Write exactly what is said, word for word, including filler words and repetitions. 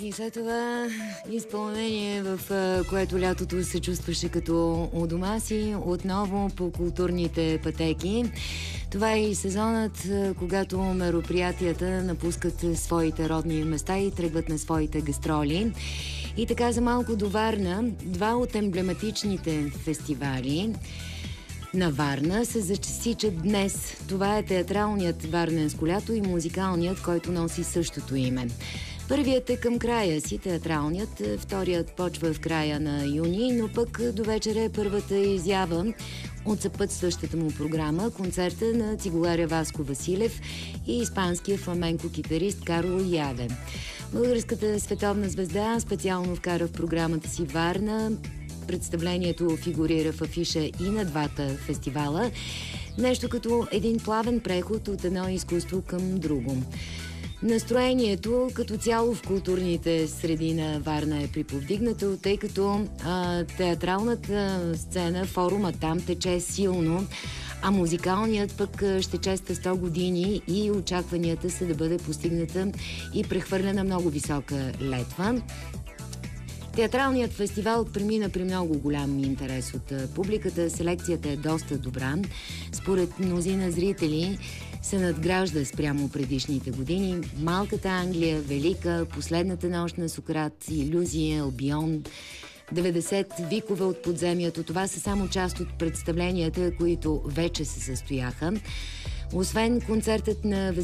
И след това изпълнение, в което лятото се чувстваше като у дома си, отново по културните пътеки. Това е и сезонът, когато мероприятията напускат своите родни места и тръгват на своите гастроли. И така за малко до Варна, два от емблематичните фестивали на Варна се засичат днес. Това е театралният Варненско лято и музикалният, който носи същото име. Първият е към края си, театралният, вторият почва в края на юни, но пък до вечера е първата изява от съпътстващата му програма, концерта на цигуларя Васко Василев и испанския фламенко-китарист Карло Яве. Българската световна звезда специално вкара в програмата си Варна. Представлението фигурира в афиша и на двата фестивала. Нещо като един плавен преход от едно изкуство към друго. Настроението като цяло в културните среди на Варна е приповдигнато, тъй като а, театралната сцена, форума там тече силно, а музикалният пък ще честа сто години и очакванията са да бъде постигната и прехвърлена много висока летва. Театралният фестивал премина при много голям интерес от публиката. Селекцията е доста добра. Според мнозина зрители се надгражда спрямо предишните години. Малката Англия, Велика, Последната нощ на Сократ, Илюзия, Албион, деветдесет викове от подземието. Това са само част от представленията, които вече се състояха. Освен концертът на